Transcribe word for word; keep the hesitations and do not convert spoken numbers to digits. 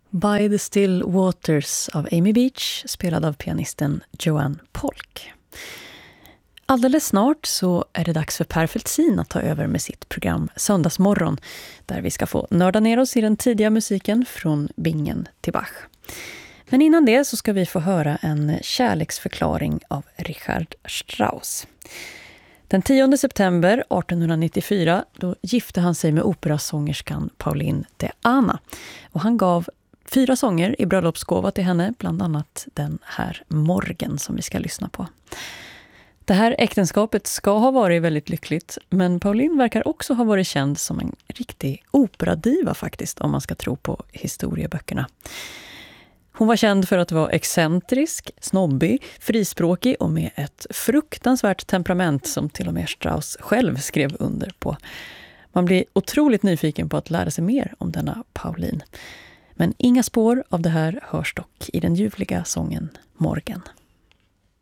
By the Still Waters av Amy Beach, spelad av pianisten Joanne Polk. Alldeles snart så är det dags för Per Feltzin att ta över med sitt program Söndagsmorgon, där vi ska få nörda ner oss i den tidiga musiken från Bingen till Bach. Men innan det så ska vi få höra en kärleksförklaring av Richard Strauss. Den tionde september artonhundranittiofyra då gifte han sig med operasångerskan Pauline de Ana, och han gav fyra sånger i bröllopsgåva till henne, bland annat den här Morgen som vi ska lyssna på. Det här äktenskapet ska ha varit väldigt lyckligt, men Pauline verkar också ha varit känd som en riktig operadiva faktiskt, om man ska tro på historieböckerna. Hon var känd för att vara excentrisk, snobbig, frispråkig och med ett fruktansvärt temperament som till och med Strauss själv skrev under på. Man blir otroligt nyfiken på att lära sig mer om denna Pauline. Men inga spår av det här hörs dock i den ljuvliga sången Morgen.